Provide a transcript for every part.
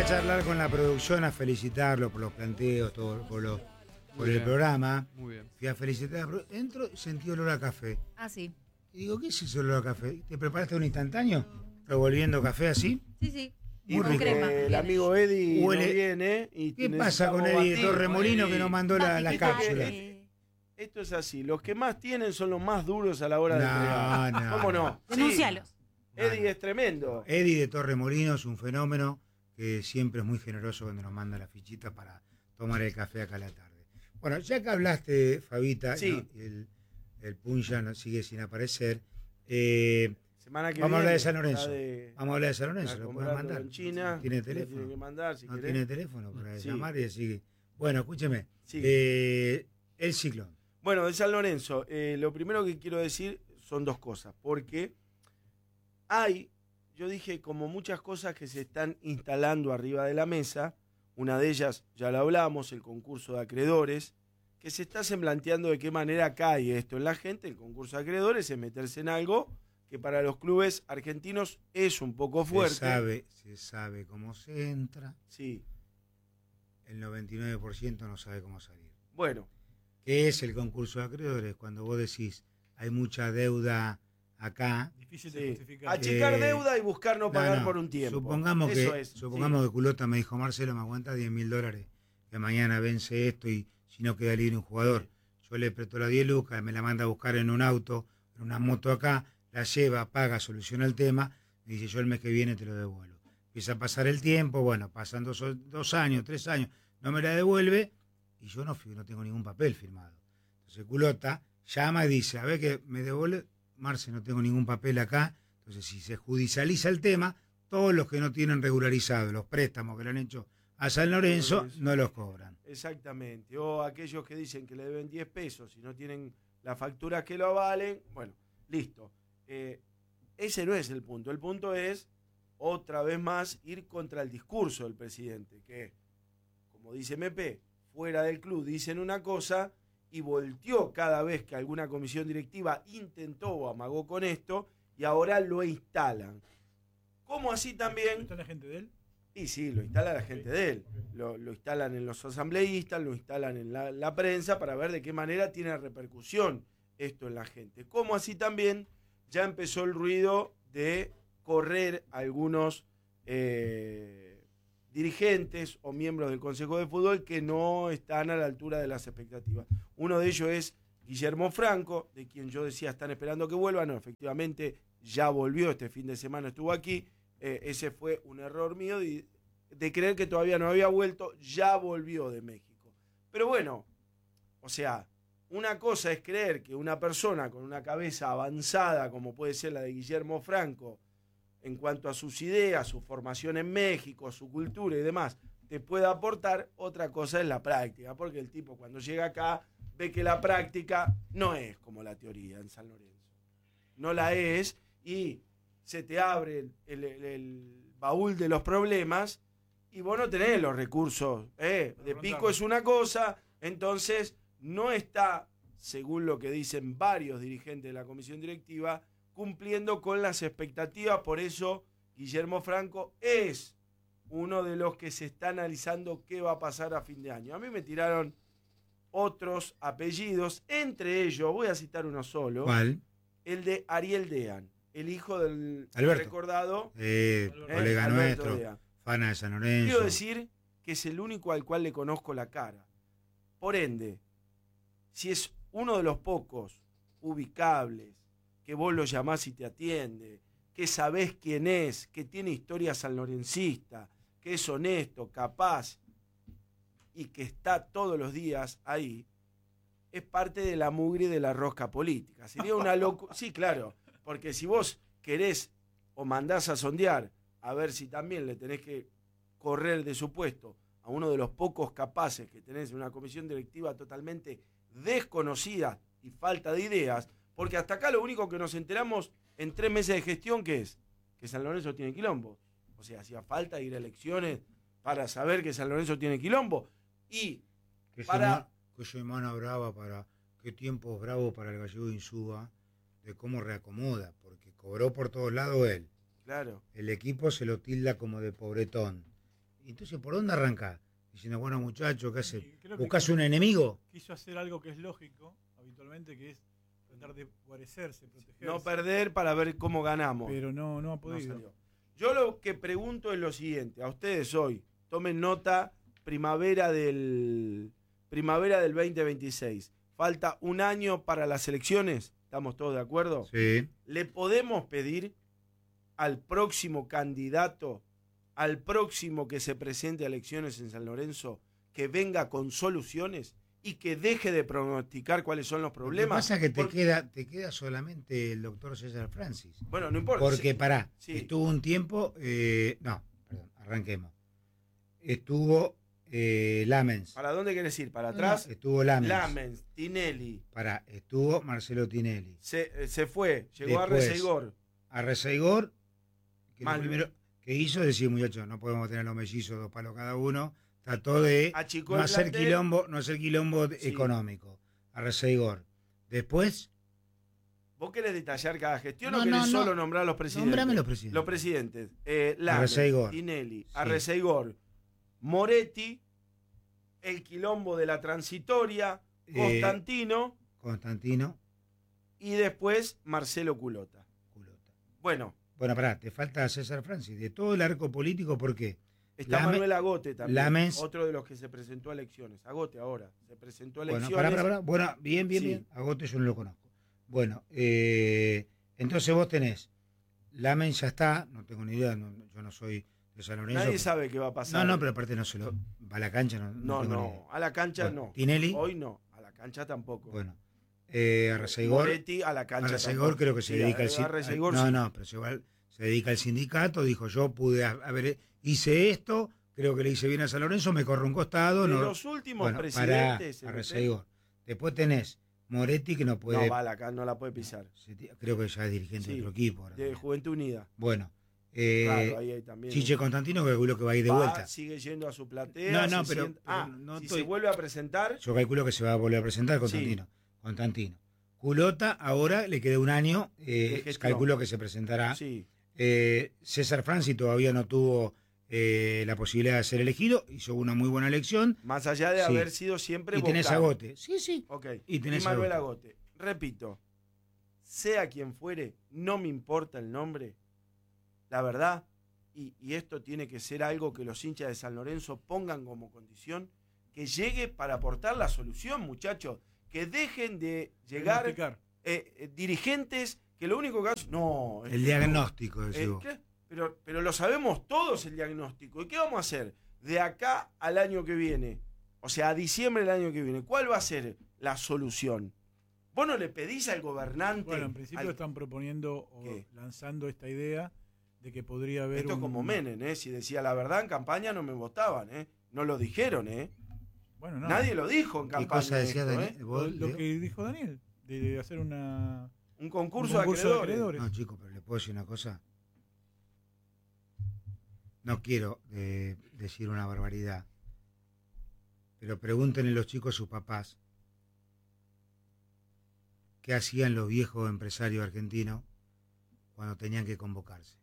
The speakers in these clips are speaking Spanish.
a charlar con la producción, a felicitarlo por los planteos, todo, por el programa. Muy bien. Fui a felicitar, entro y sentí olor a café. Ah, sí. Y digo, ¿qué es ese olor a café? ¿Te preparaste un instantáneo? ¿Revolviendo café así? Sí, sí. Muy Con rico. crema. El viene. amigo Eddie Huele- no viene. Y ¿Qué pasa con Eddie de Torremolino que nos mandó la Papi, cápsula? Esto es así. Los que más tienen son los más duros a la hora de entregar. No. ¿Cómo no? Denuncialos. Sí, Eddie es tremendo. Eddie de Torremolino es un fenómeno que siempre es muy generoso cuando nos manda la fichita para tomar el café acá a la tarde. Bueno, ya que hablaste, Fabita, Sí. ¿no? El Punja no sigue sin aparecer. Semana que Vamos a hablar viene de San Lorenzo. está de- Vamos a hablar de San Lorenzo, está lo puedes comprando mandar. en China. ¿Tiene lo teléfono? tiene que mandar, si No querés. tiene teléfono para Sí. llamar y decir. Bueno, escúcheme. Sí. El Ciclón. Bueno, de San Lorenzo, lo primero que quiero decir son dos cosas, porque yo dije, como muchas cosas que se están instalando arriba de la mesa, una de ellas, ya lo hablamos, el concurso de acreedores, que se está semblanteando de qué manera cae esto en la gente. El concurso de acreedores es meterse en algo que para los clubes argentinos es un poco fuerte. Se sabe cómo se entra, Sí, el 99% no sabe cómo salir. bueno, ¿Qué es el concurso de acreedores? Cuando vos decís, hay mucha deuda acá. Difícil sí. de justificar. Achicar deuda y buscar no pagar No. por un tiempo. Supongamos Eso que, es, supongamos sí. que Culota me dijo, Marcelo, me aguanta $10.000, que mañana vence esto y si no queda libre un jugador. Yo le presto las 10 lucas, me la manda a buscar en un auto, en una moto acá, la lleva, paga, soluciona el tema, me dice, yo el mes que viene te lo devuelvo. Empieza a pasar el tiempo, bueno, pasan 2 años, 3 años, no me la devuelve y yo no tengo ningún papel firmado. Entonces Culota llama y dice, a ver que me devuelve, Marce, no tengo ningún papel acá. Entonces si se judicializa el tema, todos los que no tienen regularizado los préstamos que le han hecho a San Lorenzo no los cobran. Exactamente. O aquellos que dicen que le deben 10 pesos y no tienen las facturas que lo avalen, bueno, listo. Ese no es el punto. El punto es, otra vez más, ir contra el discurso del presidente, que, como dice MP, fuera del club dicen una cosa y volteó cada vez que alguna comisión directiva intentó o amagó con esto y ahora lo instalan. Como así también... ¿Está la gente de él? Y sí, lo instala la gente de él. Lo instalan en los asambleístas, lo instalan en la prensa para ver de qué manera tiene repercusión esto en la gente. Como así también ya empezó el ruido de correr a algunos dirigentes o miembros del Consejo de Fútbol que no están a la altura de las expectativas. Uno de ellos es Guillermo Franco, de quien yo decía están esperando que vuelva. No, efectivamente ya volvió, este fin de semana estuvo aquí. Ese fue un error mío de creer que todavía no había vuelto, ya volvió de México. Pero bueno, o sea, una cosa es creer que una persona con una cabeza avanzada, como puede ser la de Guillermo Franco, en cuanto a sus ideas, su formación en México, su cultura y demás, te pueda aportar. Otra cosa es la práctica, porque el tipo cuando llega acá ve que la práctica no es como la teoría en San Lorenzo. No la es y se te abre el baúl de los problemas y vos no tenés los recursos. De pico es una cosa, entonces no está, según lo que dicen varios dirigentes de la comisión directiva, cumpliendo con las expectativas. Por eso Guillermo Franco es uno de los que se está analizando qué va a pasar a fin de año. A mí me tiraron otros apellidos, entre ellos, voy a citar uno solo. ¿Cuál? El de Ariel Dean, el hijo del Alberto. recordado Colega Alberto nuestro, Dean. fana de San Lorenzo. Quiero decir que es el único al cual le conozco la cara. Por ende, si es uno de los pocos ubicables, que vos lo llamás y te atiende, que sabés quién es, que tiene historia sanlorencista, que es honesto, capaz y que está todos los días ahí, es parte de la mugre de la rosca política. Sería una locura. Sí, claro, porque si vos querés o mandás a sondear a ver si también le tenés que correr de su puesto a uno de los pocos capaces que tenés en una comisión directiva totalmente desconocida y falta de ideas, porque hasta acá lo único que nos enteramos en 3 meses de gestión, ¿qué es? Que San Lorenzo tiene quilombo. O sea, hacía falta ir a elecciones para saber que San Lorenzo tiene quilombo. Y Que semana brava para, qué tiempos bravos para el gallego Insúa, de cómo reacomoda, porque cobró por todos lados él. claro, El equipo se lo tilda como de pobretón. Entonces, ¿por dónde arrancás? Diciendo, bueno, muchachos, ¿qué haces? ¿Buscás que un enemigo? Quiso hacer algo que es lógico, habitualmente, que es tratar de guarecerse, protegerse. No perder para ver cómo ganamos. Pero no ha podido. No, yo lo que pregunto es lo siguiente, a ustedes hoy, tomen nota, primavera del 2026. Falta un año para las elecciones, ¿estamos todos de acuerdo? Sí. ¿Le podemos pedir al próximo candidato, al próximo que se presente a elecciones en San Lorenzo, que venga con soluciones y que deje de pronosticar cuáles son los problemas? Lo que pasa es que te queda solamente el doctor César Francis. Bueno, no importa. Porque, Sí. estuvo un tiempo, arranquemos. Estuvo Lamens. ¿Para dónde querés ir? ¿Para atrás? No, estuvo Lamens. Lamens, Tinelli. Estuvo Marcelo Tinelli. Se fue, llegó a Después, Reseigor. A Reseigor, que Mal. lo primero que hizo decir, muchachos, no podemos tener los mellizos, 2 palos cada uno. Trató de Achicó no el hacer plantel. quilombo Sí. económico. A Reseigor. Después, ¿Vos querés detallar cada gestión No, o querés no, solo no. nombrar los presidentes? Nómbrame los presidentes. Los presidentes. Lamens, Reseigor. Tinelli, Sí. Reseigor, Moretti, el quilombo de la transitoria, Constantino y después Marcelo Culota. Bueno, Bueno, te falta César Francis. De todo el arco político, ¿por qué? está Manuel Agote también, Lamens. otro de los que se presentó a elecciones. Agote ahora, se presentó a Bueno, elecciones. Bueno, bien. Sí. Agote yo no lo conozco. Bueno, entonces vos tenés, Lamens ya está, no tengo ni idea, yo no soy de San Lorenzo. Nadie sabe qué va a pasar. No, pero aparte no se lo va a la cancha. No, a la cancha Bueno, no. Tinelli. Hoy no, a la cancha tampoco. Bueno, a Reseigor. Moretti a la cancha A Reseigor tampoco. creo que se Sí, dedica al a Reseigor sindicato. sí. No, pero se dedica al sindicato, dijo yo pude hice esto, creo que le hice bien a San Lorenzo, me corro un costado. De No, los últimos bueno, presidentes. a Reseigor. Después tenés Moretti que no puede. No la puede pisar. Creo que ya es dirigente Sí, de otro equipo. Ahora. De Juventud Unida. Bueno, Claro, ahí también. Chiche Constantino, que calculo que va a ir de vuelta. Sigue yendo a su platea. No, se pero sienta- no si estoy- se vuelve a presentar. Yo calculo que se va a volver a presentar Constantino. Culota, ahora le queda un año, gestión. calculo que se presentará. Sí. César Francis todavía no tuvo la posibilidad de ser elegido, hizo una muy buena elección. Más allá de Sí. haber sido siempre Y tenés vocal. Agote. Sí. Ok. Y tenés Manuel Agote. Agote. Repito, sea quien fuere, no me importa el nombre. La verdad, y esto tiene que ser algo que los hinchas de San Lorenzo pongan como condición, que llegue para aportar la solución, muchachos. Que dejen de llegar Pronosticar. dirigentes que lo único que hacen... No, El diagnóstico, decís vos. ¿qué? Pero lo sabemos todos el diagnóstico. ¿Y qué vamos a hacer de acá al año que viene? O sea, a diciembre del año que viene. ¿Cuál va a ser la solución? Vos no le pedís al gobernante... Bueno, en principio están proponiendo o lanzando esta idea de que podría haber Esto es como Menem, ¿eh? Si decía la verdad en campaña no me votaban, ¿eh? No lo dijeron, ¿eh? Bueno, no. Nadie lo dijo en ¿Qué campaña. cosa decía esto, Daniel? ¿eh? ¿Vos, Lo Leo? que dijo Daniel, de hacer Un concurso, un concurso de de acreedores. acreedores. No, chicos, pero le puedo decir una cosa. No quiero decir una barbaridad, pero pregúntenle los chicos a sus papás qué hacían los viejos empresarios argentinos cuando tenían que convocarse.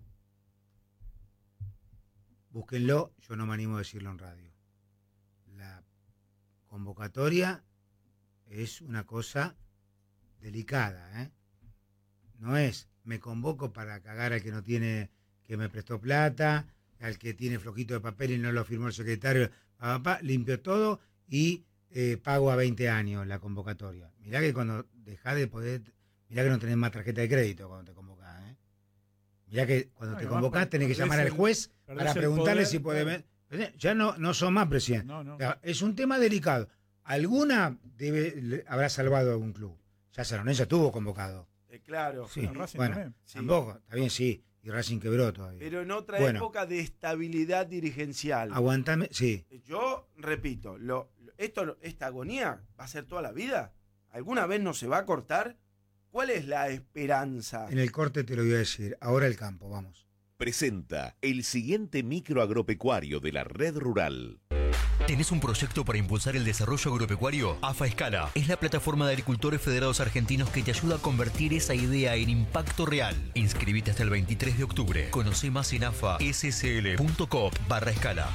Búsquenlo, yo no me animo a decirlo en radio. La convocatoria es una cosa delicada, ¿eh? No es, me convoco para cagar al que no tiene, que me prestó plata, al que tiene flojito de papel y no lo firmó el secretario, limpio todo y pago a 20 años la convocatoria. Mirá que cuando dejás de poder, mirá que no tenés más tarjeta de crédito cuando te convocás, ¿eh? Mirá que cuando te convocás tenés que llamar al juez para preguntarle si puede... Ya no son más presidentes. No. Es un tema delicado. Alguna habrá salvado algún club. Ya San Lorenzo estuvo convocado. Claro. Sí. Racing Bueno, también. Sí. tampoco, está bien, sí. Y Racing quebró todavía. Pero en otra Bueno. época de estabilidad dirigencial. Aguantame, sí. Yo repito, esta agonía va a ser toda la vida. ¿Alguna vez no se va a cortar? ¿Cuál es la esperanza? En el corte te lo voy a decir. Ahora el campo, vamos. Presenta el siguiente micro agropecuario de la Red Rural. ¿Tenés un proyecto para impulsar el desarrollo agropecuario? AFA Escala es la plataforma de agricultores federados argentinos que te ayuda a convertir esa idea en impacto real. Inscribite hasta el 23 de octubre. Conoce más en afasscl.coop/escala.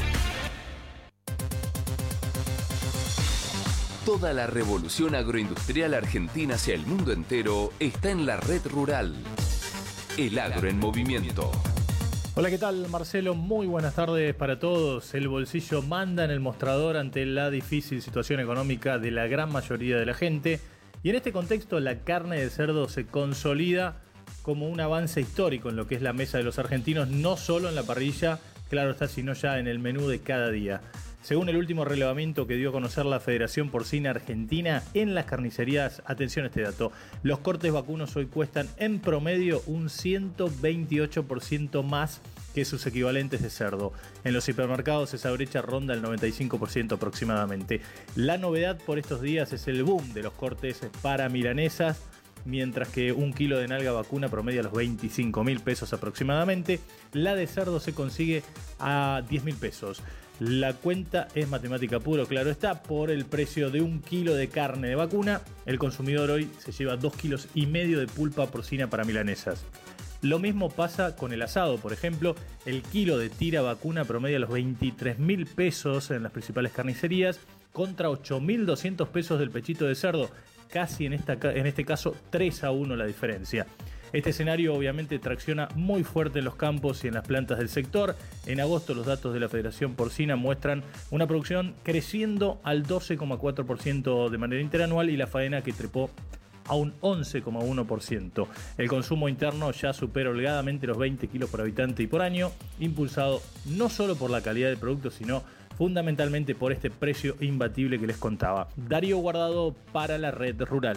Toda la revolución agroindustrial argentina hacia el mundo entero está en la red rural. El agro en movimiento. Hola, ¿qué tal, Marcelo? Muy buenas tardes para todos. El bolsillo manda en el mostrador ante la difícil situación económica de la gran mayoría de la gente. Y en este contexto, la carne de cerdo se consolida como un avance histórico en lo que es la mesa de los argentinos, no solo en la parrilla, claro está, sino ya en el menú de cada día. Según el último relevamiento que dio a conocer la Federación Porcina Argentina, en las carnicerías, atención a este dato, los cortes vacunos hoy cuestan en promedio un 128% más que sus equivalentes de cerdo. En los hipermercados esa brecha ronda el 95% aproximadamente. La novedad por estos días es el boom de los cortes para milanesas, mientras que un kilo de nalga vacuna promedia los 25.000 pesos aproximadamente. La de cerdo se consigue a 10.000 pesos. La cuenta es matemática puro, claro está. Por el precio de un kilo de carne de vacuna, el consumidor hoy se lleva 2,5 kilos de pulpa porcina para milanesas. Lo mismo pasa con el asado, por ejemplo. El kilo de tira vacuna promedia los 23.000 pesos en las principales carnicerías, contra 8.200 pesos del pechito de cerdo. Casi en este caso 3-1 la diferencia. Este escenario obviamente tracciona muy fuerte en los campos y en las plantas del sector. En agosto los datos de la Federación Porcina muestran una producción creciendo al 12,4% de manera interanual y la faena que trepó a un 11,1%. El consumo interno ya supera holgadamente los 20 kilos por habitante y por año, impulsado no solo por la calidad del producto, sino fundamentalmente por este precio imbatible que les contaba. Darío Guardado para la Red Rural.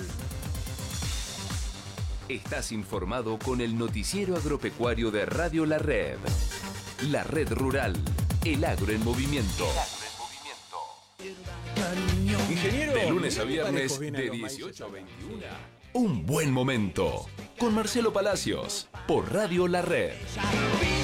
Estás informado con el noticiero agropecuario de Radio La Red. La Red Rural. El agro en movimiento. Ingeniero, De lunes a viernes de 18 a 21. Un buen momento. Con Marcelo Palacios. Por Radio La Red.